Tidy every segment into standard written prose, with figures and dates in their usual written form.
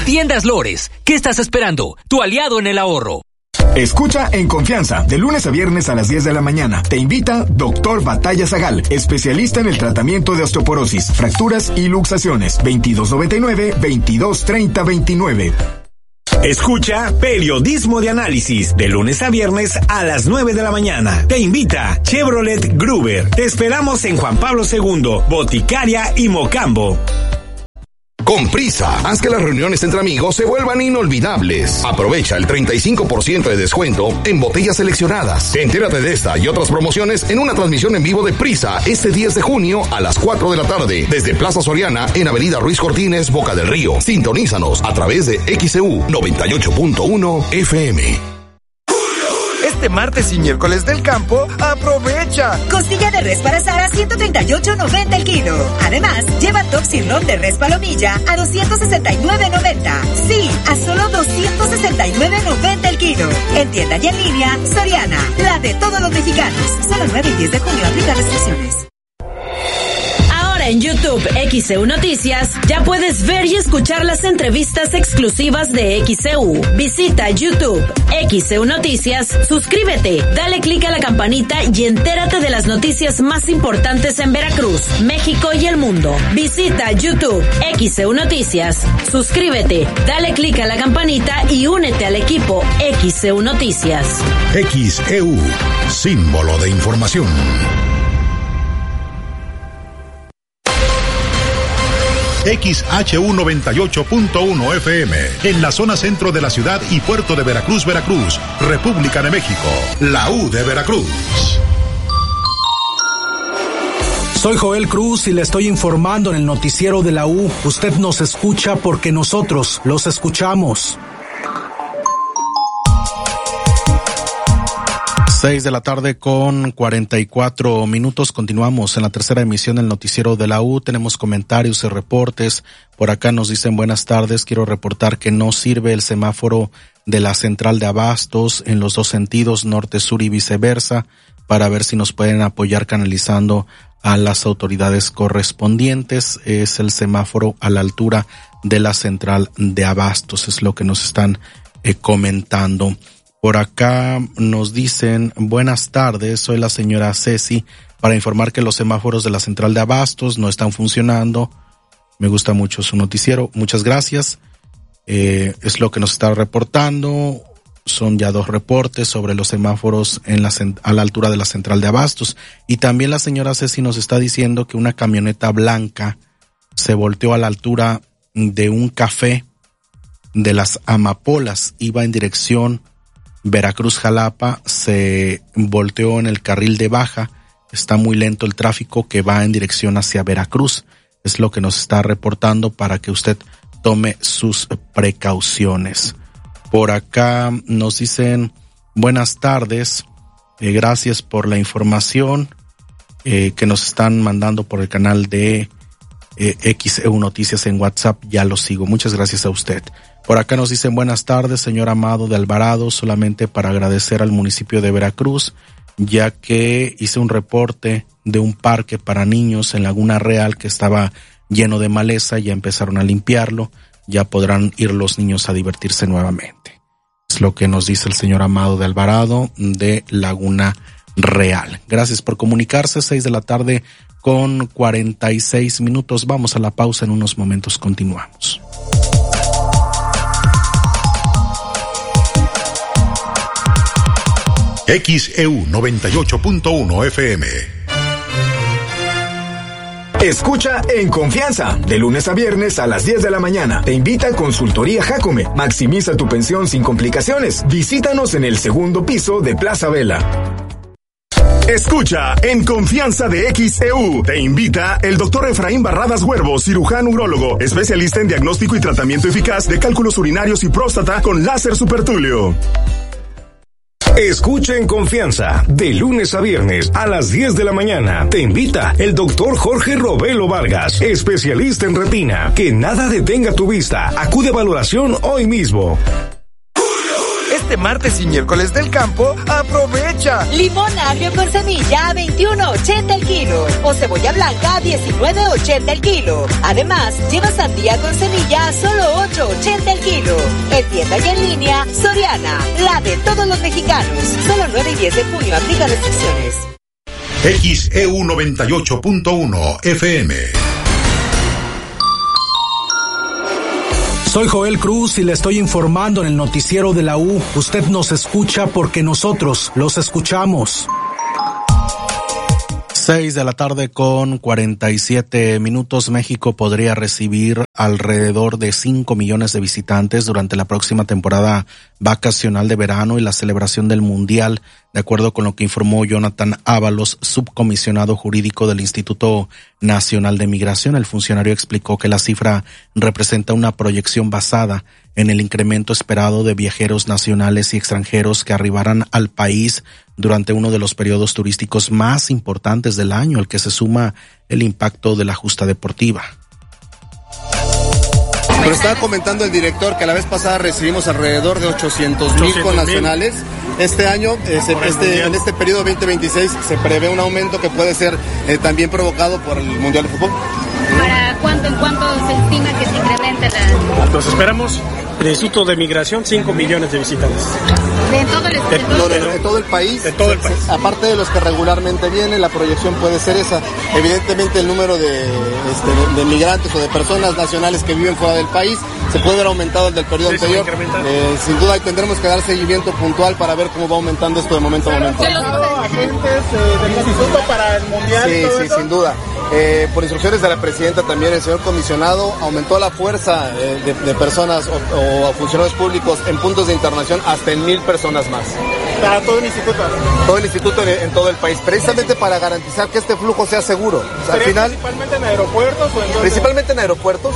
Tiendas Lores, ¿qué estás esperando? Tu aliado en el ahorro. Escucha En Confianza, de lunes a viernes a las 10 de la mañana. Te invita Dr. Batalla Zagal, especialista en el tratamiento de osteoporosis, fracturas y luxaciones. 2299-223029. Escucha Periodismo de Análisis, de lunes a viernes a las 9 de la mañana. Te invita Chevrolet Gruber. Te esperamos en Juan Pablo II, Boticaria y Mocambo. Con Prisa, haz que las reuniones entre amigos se vuelvan inolvidables. Aprovecha el 35% de descuento en botellas seleccionadas. Entérate de esta y otras promociones en una transmisión en vivo de Prisa este 10 de junio a las 4 de la tarde desde Plaza Soriana en Avenida Ruiz Cortines, Boca del Río. Sintonízanos a través de XEU 98.1 FM. Este martes y miércoles del campo, ¡aprovecha! Costilla de res para asar a $138.90 el kilo. Además, lleva top sirloin de res palomilla a $269.90. Sí, a solo $269.90 el kilo. En tienda y en línea, Soriana, la de todos los mexicanos. Solo el 9 y 10 de junio aplica restricciones. En YouTube XEU Noticias ya puedes ver y escuchar las entrevistas exclusivas de XEU. Visita YouTube XEU Noticias, suscríbete, dale clic a la campanita y entérate de las noticias más importantes en Veracruz, México y el mundo. Visita YouTube XEU Noticias, suscríbete, dale clic a la campanita y únete al equipo XEU Noticias. XEU, símbolo de información. XHU 98.1 FM, en la zona centro de la ciudad y puerto de Veracruz, Veracruz, República de México, la U de Veracruz. Soy Joel Cruz y le estoy informando en el noticiero de la U. Usted nos escucha porque nosotros los escuchamos. 6 de la tarde con 44 minutos. Continuamos en la tercera emisión del noticiero de la U. Tenemos comentarios y reportes. Por acá nos dicen buenas tardes. Quiero reportar que no sirve el semáforo de la central de abastos en los dos sentidos, norte, sur y viceversa, para ver si nos pueden apoyar canalizando a las autoridades correspondientes. Es el semáforo a la altura de la central de abastos. Es lo que nos están comentando. Por acá nos dicen, buenas tardes, soy la señora Ceci, para informar que los semáforos de la central de abastos no están funcionando. Me gusta mucho su noticiero, muchas gracias. Es lo que nos está reportando. Son ya 2 reportes sobre los semáforos a la altura de la central de abastos. Y también la señora Ceci nos está diciendo que una camioneta blanca se volteó a la altura de un café de las Amapolas, iba en dirección Veracruz-Jalapa, se volteó en el carril de baja. Está muy lento el tráfico que va en dirección hacia Veracruz. Es lo que nos está reportando para que usted tome sus precauciones. Por acá nos dicen buenas tardes, gracias por la información que nos están mandando por el canal de XEU Noticias en WhatsApp. Ya lo sigo, muchas gracias a usted. Por acá nos dicen buenas tardes, señor Amado de Alvarado, solamente para agradecer al municipio de Veracruz, ya que hice un reporte de un parque para niños en Laguna Real que estaba lleno de maleza, ya empezaron a limpiarlo, ya podrán ir los niños a divertirse nuevamente. Es lo que nos dice el señor Amado de Alvarado de Laguna Real. Gracias por comunicarse, 6 de la tarde con 46 minutos. Vamos a la pausa, en unos momentos continuamos. XEU 98.1 FM. Escucha En Confianza, de lunes a viernes a las 10 de la mañana. Te invita a Consultoría Jacome. Maximiza tu pensión sin complicaciones. Visítanos en el segundo piso de Plaza Vela. Escucha En Confianza de XEU. Te invita el doctor Efraín Barradas Huervo, cirujano urólogo, especialista en diagnóstico y tratamiento eficaz de cálculos urinarios y próstata con láser supertulio. Escucha En Confianza, de lunes a viernes a las 10 de la mañana. Te invita el doctor Jorge Robelo Vargas, especialista en retina. Que nada detenga tu vista. Acude a valoración hoy mismo. Este martes y miércoles del campo, aprovecha. Limón agrio con semilla a 21.80 el kilo. O cebolla blanca a 19.80 el kilo. Además, lleva sandía con semilla a solo 8.80 el kilo. En tienda y en línea, Soriana, la de todos los mexicanos. Solo 9 y 10 de junio, aplica restricciones. XEU 98.1 FM. Soy Joel Cruz y le estoy informando en el noticiero de la U. Usted nos escucha porque nosotros los escuchamos. 6:47 p.m. México podría recibir alrededor de 5 millones de visitantes durante la próxima temporada vacacional de verano y la celebración del Mundial, de acuerdo con lo que informó Jonathan Ábalos, subcomisionado jurídico del Instituto Nacional de Migración. El funcionario explicó que la cifra representa una proyección basada en el incremento esperado de viajeros nacionales y extranjeros que arribarán al país durante uno de los periodos turísticos más importantes del año, al que se suma el impacto de la justa deportiva. Pero estaba comentando el director que la vez pasada recibimos alrededor de 800,000 connacionales. Este año, en este periodo 2026, se prevé un aumento que puede ser también provocado por el Mundial de Fútbol. ¿Para cuánto se estima que se incremente la...? Entonces esperamos, el Instituto de Migración, 5 millones de visitantes. ¿De todo el de todo el país? De todo el país. Aparte de los que regularmente vienen, la proyección puede ser esa. Evidentemente el número de migrantes o de personas nacionales que viven fuera del país se puede ver aumentado el del periodo anterior. Sin duda tendremos que dar seguimiento puntual para ver cómo va aumentando esto de momento a momento. ¿Agentes del instituto para el Mundial? Sí, sin duda. Por instrucciones de la presidenta también, el señor comisionado aumentó la fuerza de personas o funcionarios públicos en puntos de internación hasta en 1,000 personas más. ¿Para todo el instituto? Todo el instituto en todo el país, precisamente para garantizar que este flujo sea seguro. O sea, al final, ¿principalmente en aeropuertos? Principalmente en aeropuertos.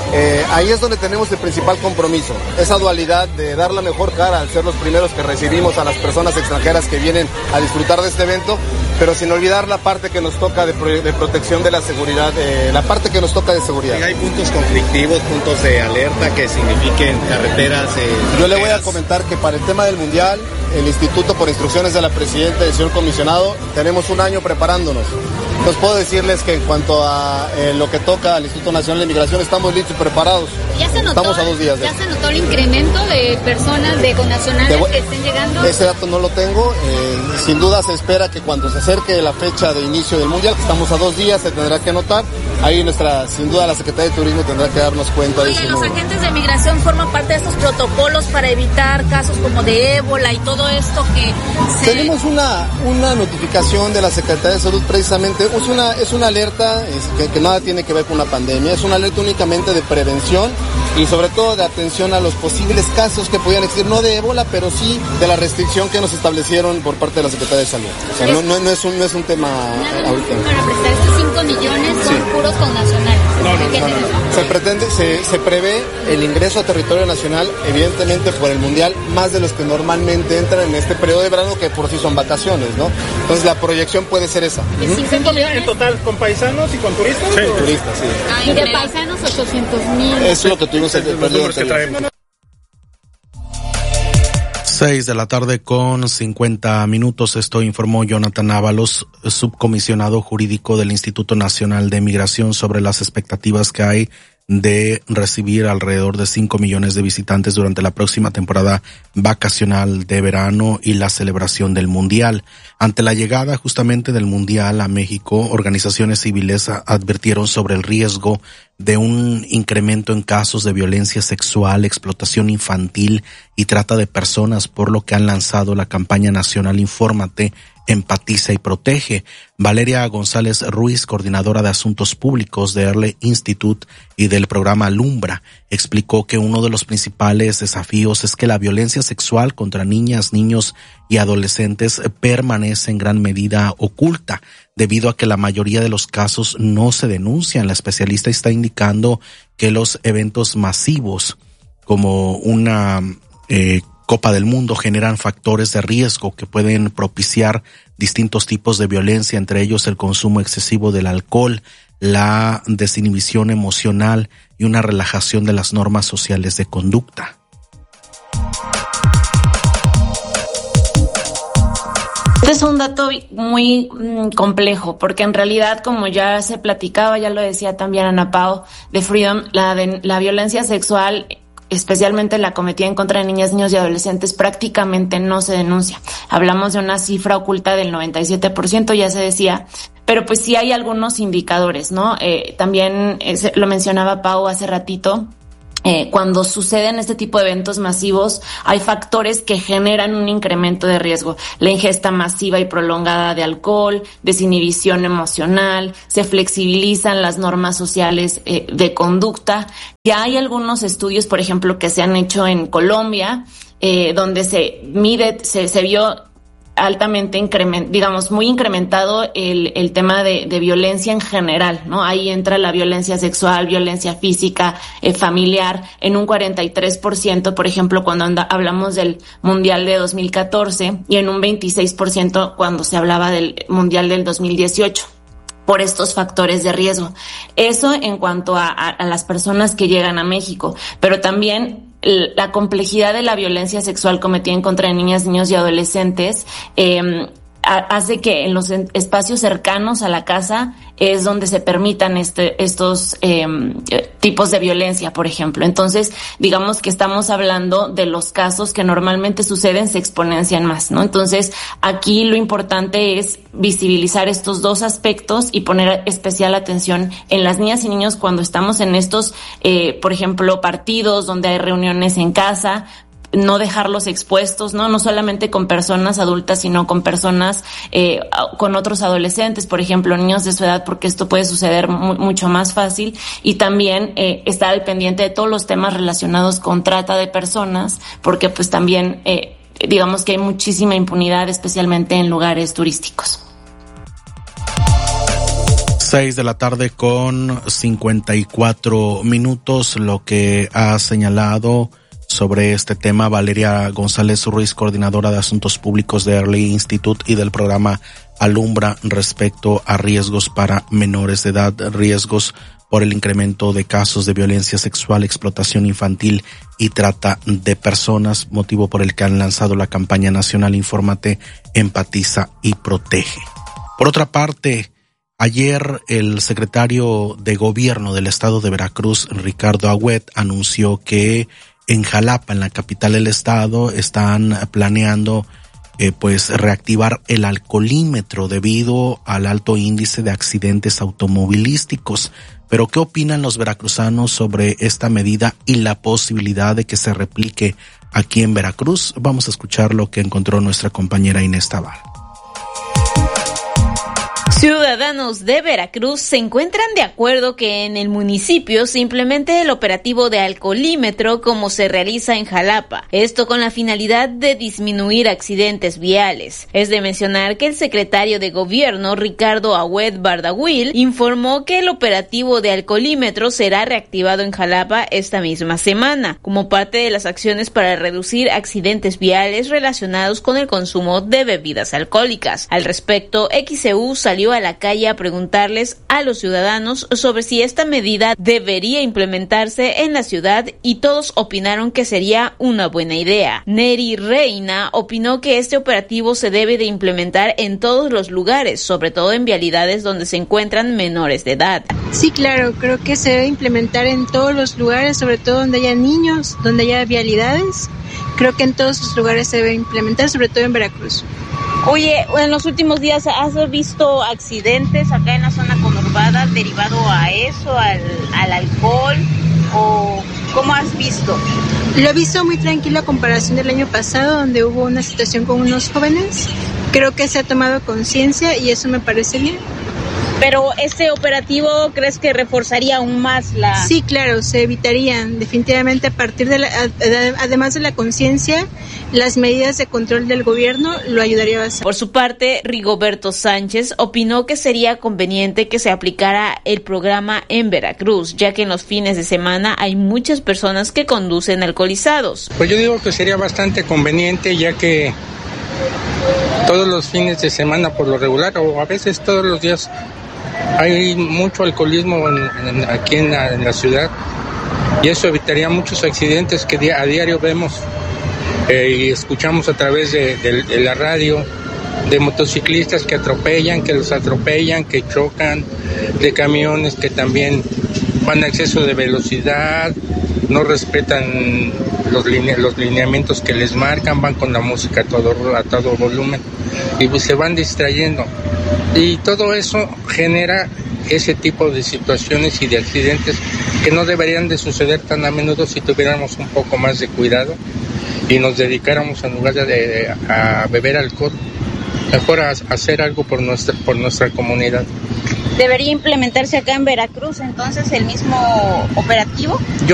Ahí es donde tenemos el principal compromiso, esa dualidad de dar la mejor cara al ser los primeros que recibimos a las personas extranjeras que vienen a disfrutar de este evento, pero sin olvidar la parte que nos toca de protección de la seguridad, la parte que nos toca de seguridad. ¿Hay puntos conflictivos, puntos de alerta que signifiquen carreteras? Yo le voy a comentar que para el tema del Mundial, el instituto, por instrucciones de la presidenta y del señor comisionado, tenemos un año preparándonos. Entonces puedo decirles que en cuanto a lo que toca al Instituto Nacional de Migración, estamos listos y preparados. ¿Ya se notó, estamos a 2 días. ¿Ya se notó el incremento de personas, de connacionales que estén llegando? Ese dato no lo tengo. Sin duda se espera que cuando se acerque la fecha de inicio del Mundial, que estamos a 2 días, se tendrá que anotar. Ahí sin duda la Secretaría de Turismo tendrá que darnos cuenta de eso. ¿Los agentes de migración forman parte de estos protocolos para evitar casos como de ébola y todo esto que Tenemos una notificación de la Secretaría de Salud precisamente. Es una alerta que nada tiene que ver con una pandemia, es una alerta únicamente de prevención y sobre todo de atención a los posibles casos que podían existir, no de ébola, pero sí de la restricción que nos establecieron por parte de la Secretaría de Salud. O sea, no es un tema ahorita. Para prestar estos 5 millones son puros connacionales. Se prevé el ingreso a territorio nacional, evidentemente por el Mundial, más de los que normalmente entran en este periodo de verano, que por sí son vacaciones, ¿no? Entonces la proyección puede ser esa. 5 millones en total, ¿con paisanos y con turistas? Sí, turistas, sí. Y de paisanos 800,000. Eso es lo que tuvimos en el periodo anterior. 6:50 p.m. Esto informó Jonathan Ábalos, subcomisionado jurídico del Instituto Nacional de Migración, sobre las expectativas que hay de recibir alrededor de 5 millones de visitantes durante la próxima temporada vacacional de verano y la celebración del Mundial. Ante la llegada justamente del Mundial a México, organizaciones civiles advirtieron sobre el riesgo de un incremento en casos de violencia sexual, explotación infantil y trata de personas, por lo que han lanzado la campaña nacional Infórmate, Empatiza y Protege. Valeria González Ruiz, coordinadora de Asuntos Públicos de Early Institute y del programa Alumbra, explicó que uno de los principales desafíos es que la violencia sexual contra niñas, niños y adolescentes permanece en gran medida oculta, debido a que la mayoría de los casos no se denuncian. La especialista está indicando que los eventos masivos, como una Copa del Mundo, generan factores de riesgo que pueden propiciar distintos tipos de violencia, entre ellos el consumo excesivo del alcohol, la desinhibición emocional y una relajación de las normas sociales de conducta. Este es un dato muy complejo, porque en realidad, como ya se platicaba, ya lo decía también Ana Pao de Freedom, la violencia sexual, especialmente la cometida en contra de niñas, niños y adolescentes, prácticamente no se denuncia. Hablamos de una cifra oculta del 97%, ya se decía, pero pues sí hay algunos indicadores, ¿no? También lo mencionaba Pau hace ratito. Cuando suceden este tipo de eventos masivos, hay factores que generan un incremento de riesgo. La ingesta masiva y prolongada de alcohol, desinhibición emocional, se flexibilizan las normas sociales de conducta. Ya hay algunos estudios, por ejemplo, que se han hecho en Colombia, donde se vio altamente muy incrementado el tema de violencia en general, ¿no? Ahí entra la violencia sexual, violencia física, familiar, en un 43%, por ejemplo, cuando hablamos del Mundial de 2014, y en un 26% cuando se hablaba del Mundial del 2018. Por estos factores de riesgo. Eso en cuanto a las personas que llegan a México, pero también la complejidad de la violencia sexual cometida en contra de niñas, niños y adolescentes hace que en los espacios cercanos a la casa es donde se permitan estos tipos de violencia, por ejemplo. Entonces, digamos que estamos hablando de los casos que normalmente suceden, se exponencian más, ¿no? Entonces, aquí lo importante es visibilizar estos dos aspectos y poner especial atención en las niñas y niños cuando estamos en estos, por ejemplo, partidos donde hay reuniones en casa, no dejarlos expuestos, no solamente con personas adultas, sino con personas, con otros adolescentes, por ejemplo, niños de su edad, porque esto puede suceder mucho más fácil, y también estar al pendiente de todos los temas relacionados con trata de personas, porque pues también digamos que hay muchísima impunidad, especialmente en lugares turísticos. 6 de la tarde con 54 minutos, lo que ha señalado sobre este tema Valeria González Ruiz, coordinadora de Asuntos Públicos de Early Institute y del programa Alumbra, respecto a riesgos para menores de edad, riesgos por el incremento de casos de violencia sexual, explotación infantil y trata de personas, motivo por el que han lanzado la campaña nacional Infórmate, Empatiza y Protege. Por otra parte, ayer el secretario de Gobierno del Estado de Veracruz, Ricardo Agüed, anunció que en Jalapa, en la capital del estado, están planeando reactivar el alcoholímetro debido al alto índice de accidentes automovilísticos. Pero ¿qué opinan los veracruzanos sobre esta medida y la posibilidad de que se replique aquí en Veracruz? Vamos a escuchar lo que encontró nuestra compañera Inés Tabar. Ciudadanos de Veracruz se encuentran de acuerdo que en el municipio se implemente el operativo de alcoholímetro como se realiza en Jalapa, esto con la finalidad de disminuir accidentes viales. Es de mencionar que el secretario de Gobierno, Ricardo Agüed Bardahuil, informó que el operativo de alcoholímetro será reactivado en Jalapa esta misma semana, como parte de las acciones para reducir accidentes viales relacionados con el consumo de bebidas alcohólicas. Al respecto, XEU salió a la calle a preguntarles a los ciudadanos sobre si esta medida debería implementarse en la ciudad, y todos opinaron que sería una buena idea. Neri Reina opinó que este operativo se debe de implementar en todos los lugares, sobre todo en vialidades donde se encuentran menores de edad. Sí, claro, creo que se debe implementar en todos los lugares, sobre todo donde haya niños, donde haya vialidades. Creo que en todos los lugares se debe implementar, sobre todo en Veracruz. Oye, en los últimos días, ¿has visto accidentes acá en la zona conurbada derivado a eso, al alcohol? ¿O cómo has visto? Lo he visto muy tranquilo a comparación del año pasado, donde hubo una situación con unos jóvenes. Creo que se ha tomado conciencia y eso me parece bien. Pero este operativo, ¿crees que reforzaría aún más la...? Sí, claro, se evitarían definitivamente a partir de además de la conciencia, las medidas de control del gobierno lo ayudaría bastante. Por su parte, Rigoberto Sánchez opinó que sería conveniente que se aplicara el programa en Veracruz, ya que en los fines de semana hay muchas personas que conducen alcoholizados. Pues yo digo que sería bastante conveniente, ya que todos los fines de semana por lo regular, o a veces todos los días, hay mucho alcoholismo aquí en la ciudad, y eso evitaría muchos accidentes que a diario vemos y escuchamos a través de la radio, de motociclistas que atropellan, que los atropellan, que chocan, de camiones que también van a exceso de velocidad, no respetan los lineamientos que les marcan, van con la música a todo volumen y pues se van distrayendo. Y todo eso genera ese tipo de situaciones y de accidentes que no deberían de suceder tan a menudo si tuviéramos un poco más de cuidado y nos dedicáramos, en lugar de a beber alcohol, mejor a hacer algo por nuestra comunidad. ¿Debería implementarse acá en Veracruz entonces el mismo operativo?